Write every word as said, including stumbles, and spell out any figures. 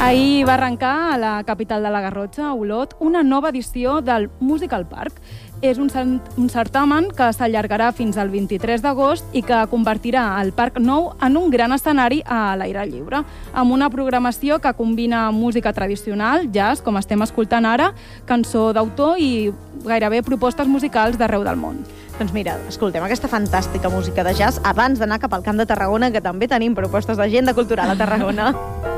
Ahir va arrencar a la capital de la Garrotxa, a Olot, una nova edició del Musical Park. És un, un certamen que s'allargarà fins al vint-i-tres d'agost i que convertirà el Parc Nou en un gran escenari a l'aire lliure, amb una programació que combina música tradicional, jazz, com estem escoltant ara, cançó d'autor i gairebé propostes musicals d'arreu del món. Doncs mira, escoltem aquesta fantàstica música de jazz abans d'anar cap al Camp de Tarragona, que també tenim propostes d'agenda cultural a Tarragona.